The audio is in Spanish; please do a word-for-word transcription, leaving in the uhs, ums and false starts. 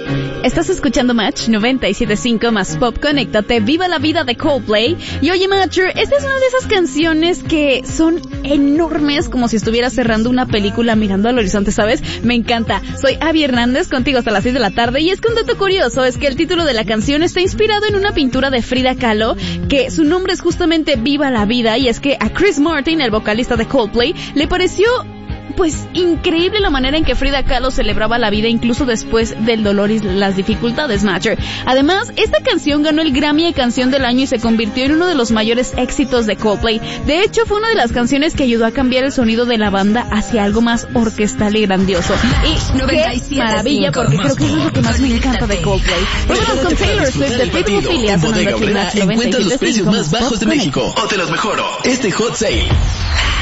Estás escuchando Match noventa y siete punto cinco más Pop. Conéctate, viva la vida de Coldplay. Y oye, Matcher, esta es una de esas canciones que son enormes, como si estuvieras cerrando una película mirando al horizonte, ¿sabes? Me encanta. Soy Abby Hernández, contigo hasta las seis de la tarde. Y es que un dato curioso es que el título de la canción está inspirado en una pintura de Frida Kahlo, que su nombre es justamente Viva la Vida. Y es que a Chris Martin, el vocalista de Coldplay, le pareció pues increíble la manera en que Frida Kahlo celebraba la vida incluso después del dolor y las dificultades, Matcher. Además, esta canción ganó el Grammy de Canción del Año y se convirtió en uno de los mayores éxitos de Coldplay. De hecho, fue una de las canciones que ayudó a cambiar el sonido de la banda hacia algo más orquestal y grandioso. Y qué maravilla, porque creo que eso es lo que más me encanta de Coldplay. Vámonos con Taylor Swift de Pretty Ophelia. Encuentra los precios más bajos de México o te los mejoro. Este Hot Sale.